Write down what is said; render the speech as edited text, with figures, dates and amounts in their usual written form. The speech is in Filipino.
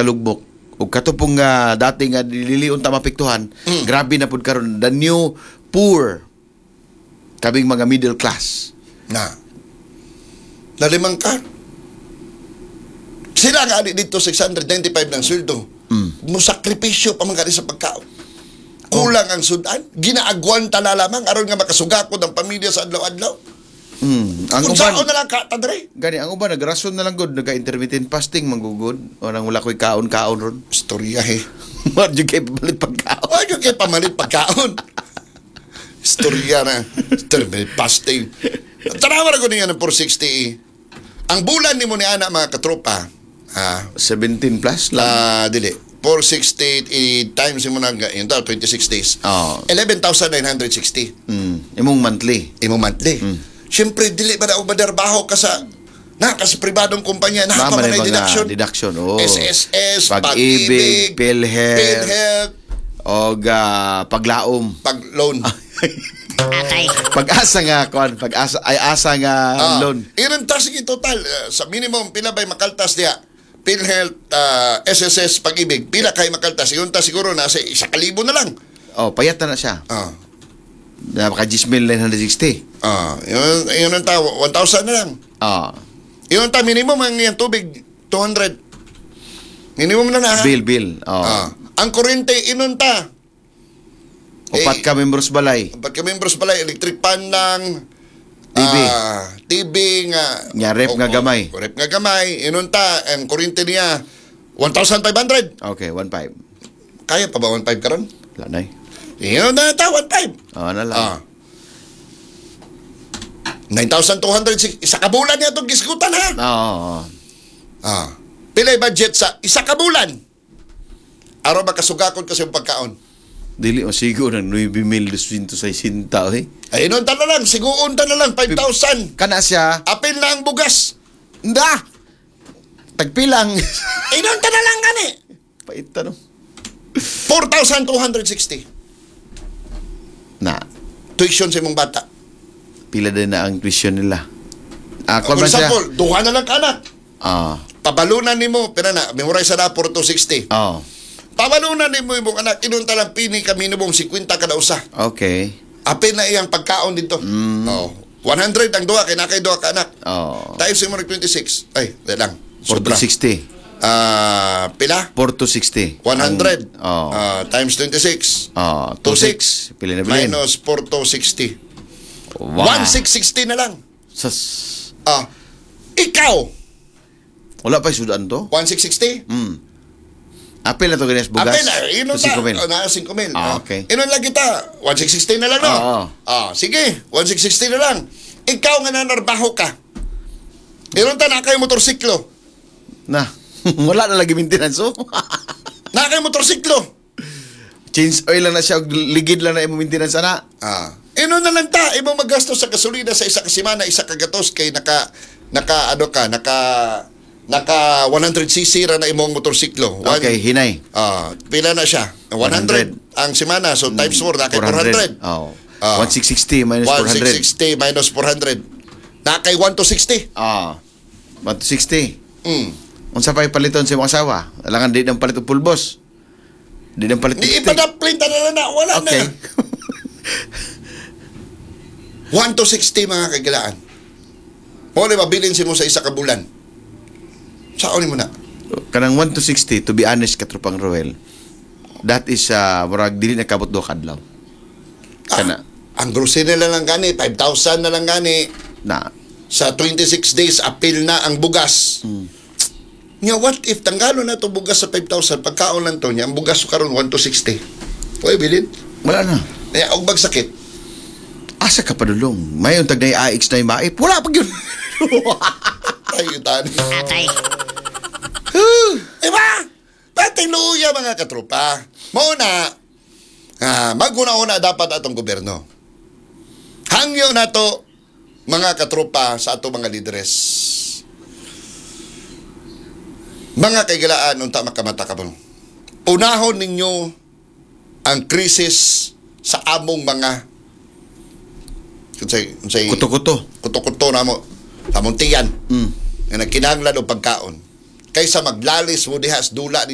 kalugbok. Ug katupong dati nga dililiun ta mapiktuhan, grabe na pud karon the new poor. Kabing mga middle class. Nalimang ka. Sila nga dito 695 ng sweldo. Musakripisyo pa man kani sa pagkaon. Kulang ang sudan, ginaagwanta na lamang aron nga makasugakod ang pamilya sa adlaw-adlaw. Ang Kung uban, saan na lang ka, tadre. gani ang uban nagrason na lang gud, nagka-intermittent fasting manggugod o nang wala koy kaon-kaon ron. Istorya Madyo kay palit pagkaon. Why you kay pamalit pagkaon? Istorya na. Terrible fasting. Tanawa ko niya ng 460. Ang bulan ni mo ni ana mga katropa, 17 plus lang. dili. 460 times mo nang yun daw 26 days. 11,960. Imong monthly. Imo monthly. Siyempre dili ba daw madarbaho ka sa sa pribadong kumpanya na pa may deduction. Deduction. SSS, Pag-ibig, PhilHealth, o paglaom. Pag-loan. Pag-asa nga asa nga loan. Iron ta sige total sa minimum pila bay makaltas diha. PhilHealth, SSS, Pag-ibig, pila kay makaltas. Iyon ta siguro nasa 1,000 na lang. Payat na siya. Napaka 10,960. Yun ang tao, 1,000 na lang. Yun ta minimum ang yung tubig 200. Minimum na na. Bill. Ang kuryente inon ta. Upat ka members balay. Electric pan lang. TV nga. Nya rep nga gamay. Rep nga gamay. Inon ta, ang kuryente niya 1,500. Okay, 1,500. Kaya pa ba 1,500 karon? Wala na Iyon na ta 1,500. na lang. 9,200 isa ka bulan niya itong gisgutan ha. Pilay budget sa isa ka bulan. Araw makasugakon kasi yung pagkaon. Dili sigo ng 9,260 Ay, inon ta na lang. Siguon ta na lang. 5,000. Kana siya. Apil na ang bugas. Tagpilang. Inon ta na lang gani. Paita no. 4,260. Tuition sa imong bata. Pila din na ang tuition nila. For example, duha na lang ka anak. Pabalunan nimo, pero na, memorize na 4,260. Pabalunan nimo imong anak, inon ta lang pini ka minimum 50 kada usa. Okay. Apil na iyang pagkaon dito. 100 ang duha, kay nakay duha ka anak. Times mo 26. Ay, dahil lang. 4,260. Pila? 4,260. 100. Times 26. 26. Pila na bilhin. Minus 4,260. Wow. 1,660 na lang. Ikaw. Wala pa sudan to? 1,660? Apil na to ganis bugas. Apil na. Inon ta. 5,000. Okay. Inon lang kita. 1,660 na lang, no? Sige. 1,660 na lang. Ikaw nga nanarbaho ka. Inon ta na kayo motorsiklo. Wala na lagi maintenance, Na kayo motorsiklo. Change oil lang na siya, ligid lang na yung maintenance, ana. Ino na lang ta, imong maggastos sa gasolina sa isa ka semana, isa ka gatos kay naka 100cc ra na imong motorsiklo. Okay, hinay. Pila na siya? 100 ang semana, so times 4 na kay 400. 1,660 minus 400. 1,660 minus 400. Na kay 1,260. 1,260. Unsa pa paliton sa imong asawa? Alangan di nang palit og pulbos. Di nang palit. Di ipadaplit na wala okay. na. 1,260 mga kagilaan. Mo ni mabilin mo sa isa ka bulan. Saan mo na? Kanang 1,260, to be honest, katropang Roel, that is murag dili na kabot do kadlaw. Kana ang grocery na lang gani 5,000 na lang gani. Sa 26 days apil na ang bugas. Nya what if tanggalo na to bugas sa 5,000 pagkaon lang to nya ang bugas karon 1,260. Oy bilin. Wala na. Nya og bagsakit. Asa ka padulong? Mayon tag nay AX na maip. Wala pag yun. Ay tani. Diba? Patay luya mga katropa. Mauna, maguna-una dapat atong gobyerno. Hangyo na to mga katropa sa ato mga lideres. Mga kaigalaan unta makamata ka mo. Unahon ninyo ang krisis sa among mga kuto-kuto na mo tamuntiyan. Nga nagkinahanglan og pagkaon. Kaysa maglalis mo dihas dula